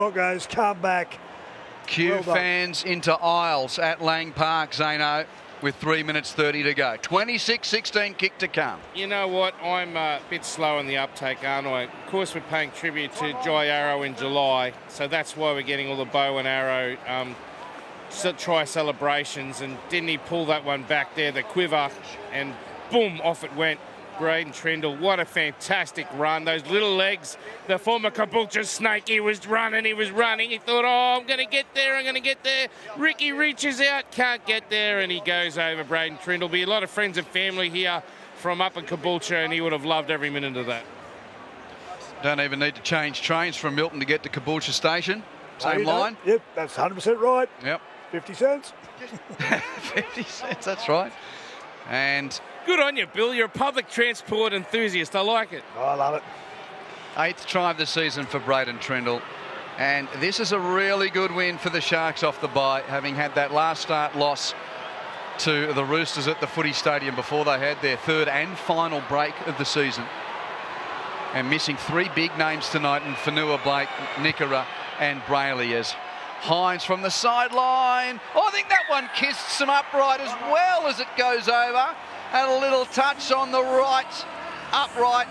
Broncos come back. Cue fans into aisles at Lang Park, Zano, with 3 minutes 30 to go. 26-16 kick to come. You know what? I'm a bit slow on the uptake, aren't I? Of course, we're paying tribute to Jai Arrow in July, so that's why we're getting all the bow and arrow try celebrations. And didn't he pull that one back there, the quiver, and boom, off it went. Braden Trindle, what a fantastic run. Those little legs, the former Caboolture snake, he was running. He thought, oh, I'm going to get there. Ricky reaches out, can't get there, and he goes over Braden Trindle. Be a lot of friends and family here from up in Caboolture, and he would have loved every minute of that. Don't even need to change trains from Milton to get to Caboolture Station. Same line. Yep, that's 100% right. Yep. 50 cents. 50 cents, that's right. And good on you, Bill. You're a public transport enthusiast. I like it. Oh, I love it. 8th try of the season for Braden Trindle. And this is a really good win for the Sharks off the bye, having had that last start loss to the Roosters at the Footy Stadium before they had their third and final break of the season. And missing 3 big names tonight in Fanua Blake, Nickera and Brayley as Hines from the sideline. Oh, I think that one kissed some upright as well as it goes over. And a little touch on the right upright.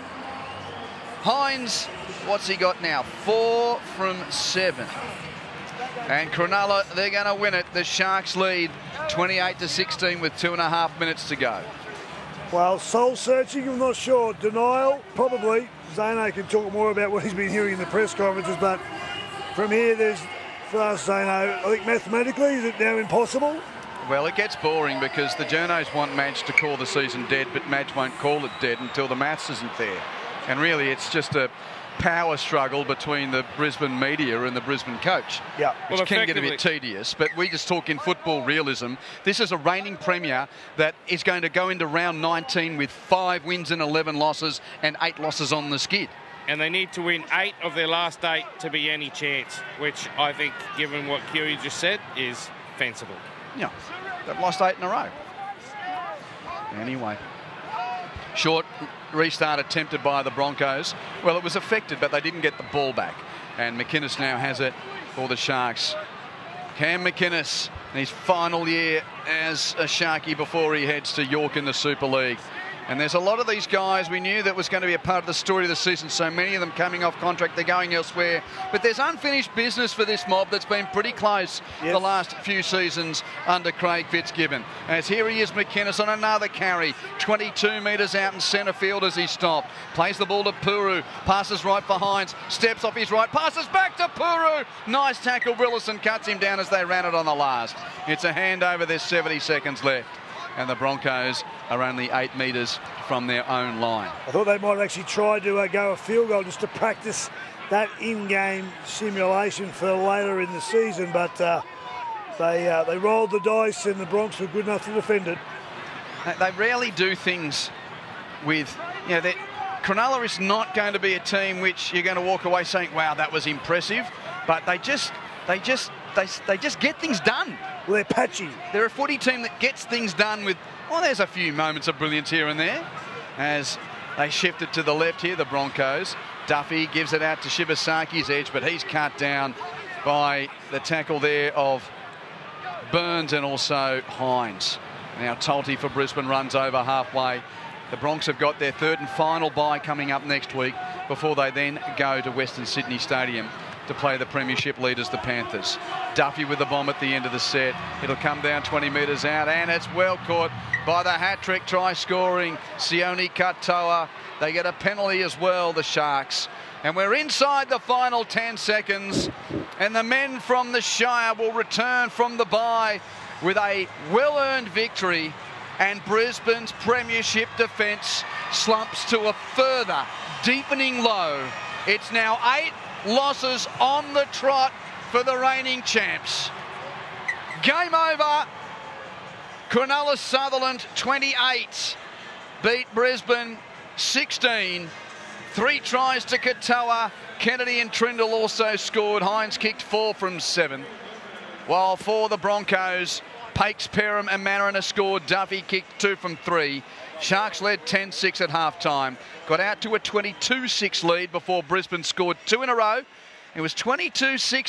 Hines, what's he got now? 4 from 7. And Cronulla, they're going to win it. The Sharks lead 28-16 with 2.5 minutes to go. Well, soul searching, I'm not sure. Denial, probably. Zano can talk more about what he's been hearing in the press conferences, but from here, there's, for us, Zano, I think mathematically, is it now impossible? Well, it gets boring because the journos want Madge to call the season dead, but Madge won't call it dead until the maths isn't there. And really, it's just a power struggle between the Brisbane media and the Brisbane coach, which can get a bit tedious. But we just talk in football realism. This is a reigning premier that is going to go into round 19 with 5 wins and 11 losses and 8 losses on the skid. And they need to win 8 of their last 8 to be any chance, which I think, given what Huey just said, is fanciful. Yeah, they've lost 8 in a row. Anyway, short restart attempted by the Broncos. Well, it was affected, but they didn't get the ball back. And McInnes now has it for the Sharks. Cam McInnes, in his final year as a Sharkie before he heads to York in the Super League. And there's a lot of these guys we knew that was going to be a part of the story of the season. So many of them coming off contract, they're going elsewhere. But there's unfinished business for this mob that's been pretty close the last few seasons under Craig Fitzgibbon. As here he is, McInnes on another carry. 22 metres out in centre field as he stopped. Plays the ball to Puru. Passes right for Hines. Steps off his right. Passes back to Puru. Nice tackle. Willison cuts him down as they ran it on the last. It's a handover. There's 70 seconds left. And the Broncos are only 8 metres from their own line. I thought they might have actually tried to go a field goal just to practice that in-game simulation for later in the season, but they rolled the dice and the Bronx were good enough to defend it. They rarely do things with, Cronulla is not going to be a team which you're going to walk away saying, wow, that was impressive, but they just get things done. Well, they're patchy. They're a footy team that gets things done with, there's a few moments of brilliance here and there. As they shift it to the left here, the Broncos. Duffy gives it out to Shibasaki's edge, but he's cut down by the tackle there of Burns and also Hines. Now Tolte for Brisbane runs over halfway. The Bronx have got their 3rd and final bye coming up next week before they then go to Western Sydney Stadium to play the premiership leaders, the Panthers. Duffy with the bomb at the end of the set. It'll come down 20 metres out, and it's well caught by the hat-trick try-scoring Sione Katoa. They get a penalty as well, the Sharks. And we're inside the final 10 seconds, and the men from the Shire will return from the bye with a well-earned victory, and Brisbane's premiership defence slumps to a further deepening low. It's now 8 losses on the trot for the reigning champs. Game over. Cronulla Sutherland 28 beat Brisbane 16. 3 tries to Katoa. Kennedy and Trindle also scored. Hines kicked 4 from 7. While for the Broncos, Pakes, Perham and Mariner scored. Duffy kicked 2 from 3. Sharks led 10-6 at halftime. Got out to a 22-6 lead before Brisbane scored 2 in a row. It was 22-6.